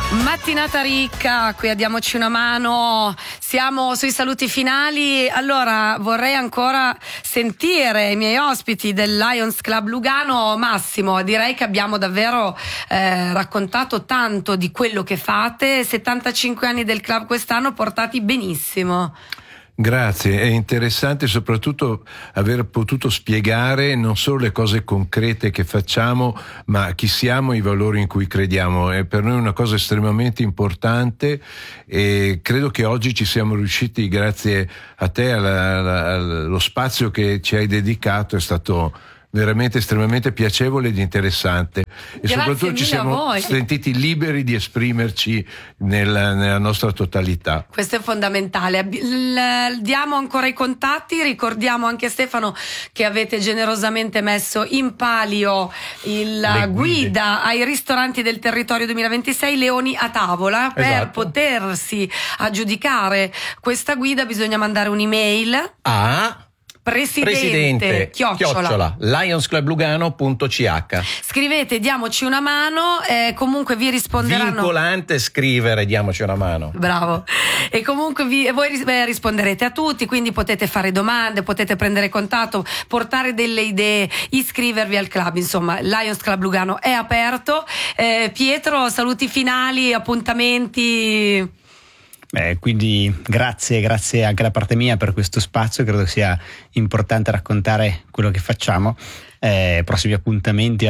Mattinata ricca, qui a Diamoci una mano, siamo sui saluti finali. Allora vorrei ancora sentire i miei ospiti del Lions Club Lugano. Massimo, direi che abbiamo davvero raccontato tanto di quello che fate. 75 anni del club quest'anno, portati benissimo. Grazie, è interessante soprattutto aver potuto spiegare non solo le cose concrete che facciamo, ma chi siamo e i valori in cui crediamo. È per noi una cosa estremamente importante e credo che oggi ci siamo riusciti, grazie a te, allo spazio che ci hai dedicato, è stato veramente estremamente piacevole ed interessante. E grazie, soprattutto ci siamo sentiti liberi di esprimerci nella nostra totalità. Questo è fondamentale. Diamo ancora i contatti, ricordiamo anche a Stefano che avete generosamente messo in palio la guida ai ristoranti del territorio 2026, Leoni a tavola. Per esatto. potersi aggiudicare questa guida bisogna mandare un'email a Presidente chiocciola lionsclublugano.ch. Scrivete diamoci una mano, comunque vi risponderanno. Vincolante scrivere diamoci una mano. Bravo. E comunque voi risponderete a tutti, quindi potete fare domande, potete prendere contatto, portare delle idee, iscrivervi al club. Insomma, Lions Club Lugano è aperto. Pietro, saluti finali, appuntamenti. Quindi grazie anche da parte mia per questo spazio. Credo sia importante raccontare quello che facciamo. Prossimi appuntamenti,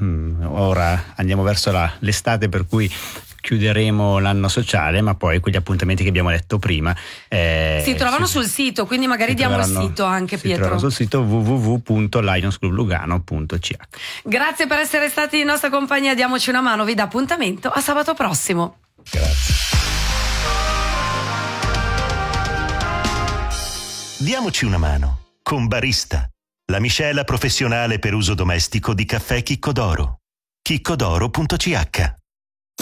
ora andiamo verso l'estate, per cui chiuderemo l'anno sociale, ma poi quegli appuntamenti che abbiamo detto prima si trovano sul sito, quindi magari diamo il sito anche, Pietro. Si trovano sul sito www.lionsclublugano.ch. Grazie per essere stati in nostra compagnia. Diamoci una mano, vi dà appuntamento a sabato prossimo. Grazie. Diamoci una mano con Barista, la miscela professionale per uso domestico di caffè Chicco d'Oro. chiccodoro.ch